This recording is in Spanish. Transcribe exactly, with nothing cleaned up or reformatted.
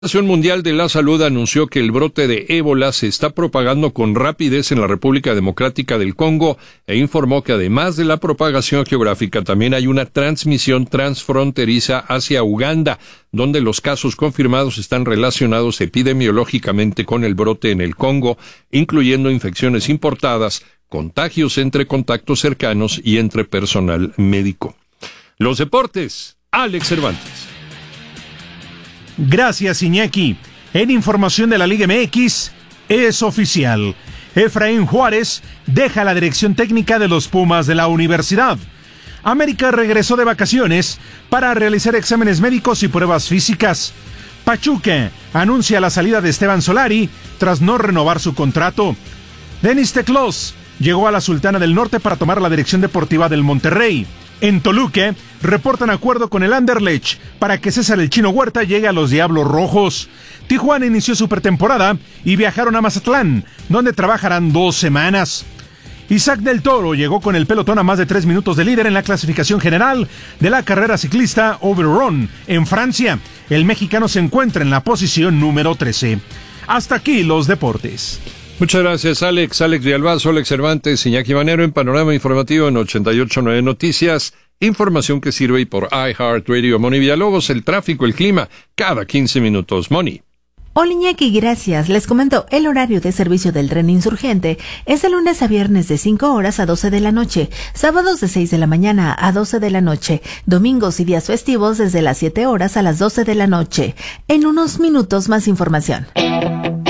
La Organización Mundial de la Salud anunció que el brote de ébola se está propagando con rapidez en la República Democrática del Congo e informó que además de la propagación geográfica también hay una transmisión transfronteriza hacia Uganda, donde los casos confirmados están relacionados epidemiológicamente con el brote en el Congo, incluyendo infecciones importadas, contagios entre contactos cercanos y entre personal médico. Los deportes, Alex Cervantes. Gracias, Iñaki. En información de la Liga M X, es oficial. Efraín Juárez deja la dirección técnica de los Pumas de la Universidad. América regresó de vacaciones para realizar exámenes médicos y pruebas físicas. Pachuca anuncia la salida de Esteban Solari tras no renovar su contrato. Denis Teclós llegó a la Sultana del Norte para tomar la dirección deportiva del Monterrey. En Toluca, reportan acuerdo con el Anderlecht para que César el Chino Huerta llegue a los Diablos Rojos. Tijuana inició su pretemporada y viajaron a Mazatlán, donde trabajarán dos semanas. Isaac del Toro llegó con el pelotón a más de tres minutos de líder en la clasificación general de la carrera ciclista Overrun en Francia. El mexicano se encuentra en la posición número trece. Hasta aquí los deportes. Muchas gracias, Alex. Alex Villalbazo, Alex Cervantes, Iñaki Manero en Panorama Informativo en ochenta y ocho punto nueve Noticias. Información que sirve y por iHeartRadio. Moni Villalobos, el tráfico, el clima, cada quince minutos. Moni. Hola Iñaki, gracias. Les comento, el horario de servicio del tren insurgente es de lunes a viernes de cinco horas a doce de la noche, sábados de seis de la mañana a doce de la noche, domingos y días festivos desde las siete horas a las doce de la noche. En unos minutos más información.